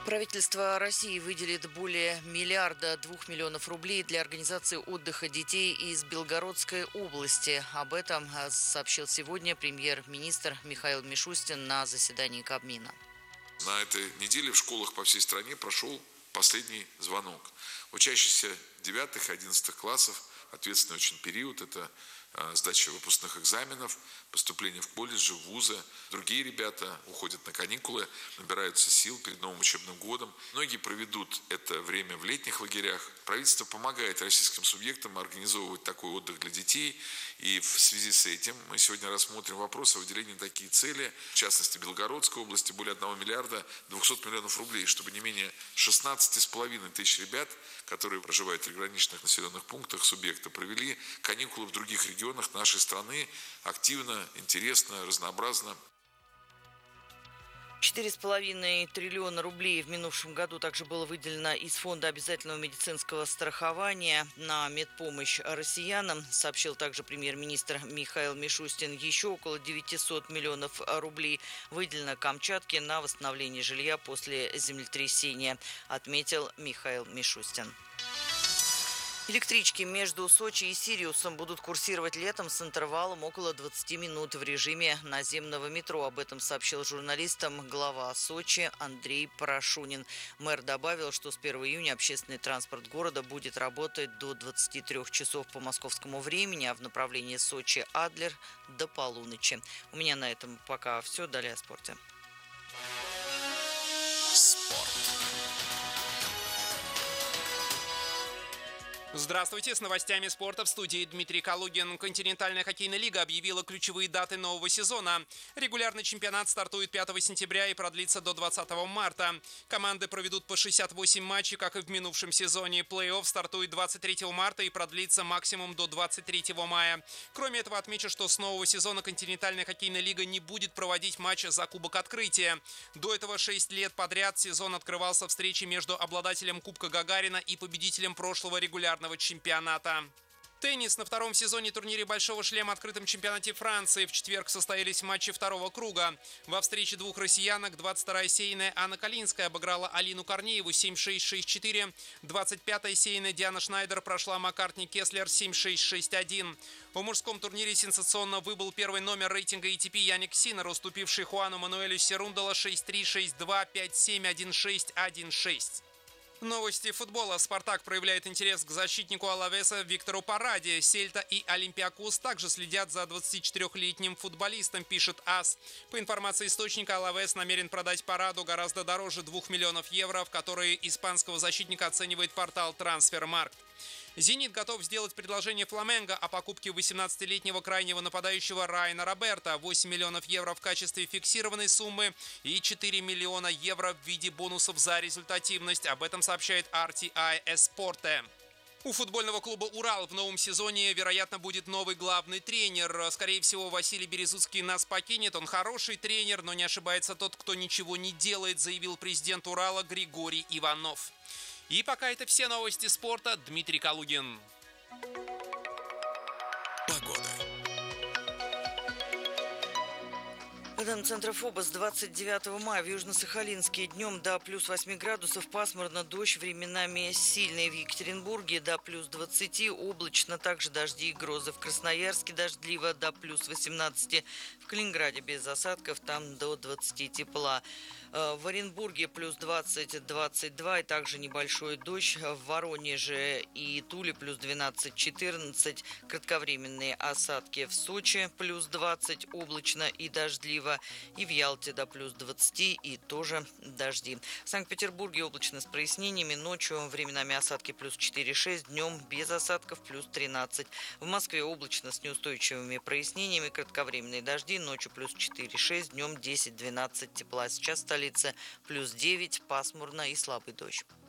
Правительство России выделит более миллиарда 2 миллионов рублей для организации отдыха детей из Белгородской области. Об этом сообщил сегодня премьер-министр Михаил Мишустин на заседании Кабмина. На этой неделе в школах по всей стране прошел последний звонок. Учащиеся 9-11 классов, ответственный очень период, это сдача выпускных экзаменов, поступление в колледжи, в вузы. Другие ребята уходят на каникулы, набираются сил перед новым учебным годом. Многие проведут это время в летних лагерях. Правительство помогает российским субъектам организовывать такой отдых для детей. И в связи с этим мы сегодня рассмотрим вопрос о выделении таких целей, в частности, Белгородской области, более 1 миллиарда 200 миллионов рублей, чтобы не менее 16,5 тысяч ребят, которые проживают в приграничных населенных пунктах субъекта, провели каникулы в других регионах нашей страны активно, интересно, разнообразно. 4,5 триллиона рублей в минувшем году также было выделено из Фонда обязательного медицинского страхования на медпомощь россиянам, сообщил также премьер-министр Михаил Мишустин. Еще около 900 миллионов рублей выделено Камчатке на восстановление жилья после землетрясения, отметил Михаил Мишустин. Электрички между Сочи и Сириусом будут курсировать летом с интервалом около 20 минут в режиме наземного метро. Об этом сообщил журналистам глава Сочи Андрей Порошунин. Мэр добавил, что с 1 июня общественный транспорт города будет работать до 23 часов по московскому времени, а в направлении Сочи-Адлер до полуночи. У меня на этом пока все. Далее о спорте. Здравствуйте, с новостями спорта в студии Дмитрий Калугин. Континентальная хоккейная лига объявила ключевые даты нового сезона. Регулярный чемпионат стартует 5 сентября и продлится до 20 марта. Команды проведут по 68 матчей, как и в минувшем сезоне. Плей-офф стартует 23 марта и продлится максимум до 23 мая. Кроме этого, отмечу, что с нового сезона континентальная хоккейная лига не будет проводить матчи за Кубок Открытия. До этого 6 лет подряд сезон открывался встречей между обладателем Кубка Гагарина и победителем прошлого регулярного чемпионата. Теннис. На втором сезоне турнире «Большого шлема» открытом чемпионате Франции в четверг состоялись матчи второго круга. Во встрече двух россиянок 22-я сеянная Анна Калинская обыграла Алину Корнееву 7-6, 6-4. 25-я сеянная Диана Шнайдер прошла Маккартни Кеслер 7-6, 6-1. В мужском турнире сенсационно выбыл первый номер рейтинга ATP Яник Синнер, уступивший Хуану Мануэлю Серундала 6-3, 6-2, 5-7, 1-6, 1-6. Новости футбола. «Спартак» проявляет интерес к защитнику Алавеса Виктору Параде. «Сельта» и «Олимпиакос» также следят за 24-летним футболистом, пишет АС. По информации источника, Алавес намерен продать Параду гораздо дороже 2 миллионов евро, в которые испанского защитника оценивает портал «Трансфермаркт». «Зенит» готов сделать предложение «Фламенго» о покупке 18-летнего крайнего нападающего Райана Роберта. 8 миллионов евро в качестве фиксированной суммы и 4 миллиона евро в виде бонусов за результативность. Об этом сообщает RTI Esporte. У футбольного клуба «Урал» в новом сезоне, вероятно, будет новый главный тренер. Скорее всего, Василий Березуцкий нас покинет. Он хороший тренер, но не ошибается тот, кто ничего не делает, заявил президент «Урала» Григорий Иванов. И пока это все новости спорта. Дмитрий Калугин. Центр ФОБОС 29 мая в Южно-Сахалинске днем до плюс 8 градусов, пасмурно, дождь, временами сильный в Екатеринбурге до плюс 20, облачно, также дожди и грозы в Красноярске, дождливо до плюс 18, в Калининграде без осадков, там до 20 тепла. В Оренбурге плюс 20-22 и также небольшой дождь. В Воронеже и Туле плюс 12-14. Кратковременные осадки в Сочи плюс 20, облачно и дождливо. И в Ялте до плюс 20 и тоже дожди. В Санкт-Петербурге облачно с прояснениями. Ночью временами осадки плюс 4-6. Днем без осадков плюс 13. В Москве облачно с неустойчивыми прояснениями. Кратковременные дожди. Ночью плюс 4-6. Днем 10-12 тепла. Сейчас столица плюс 9, пасмурно и слабый дождь.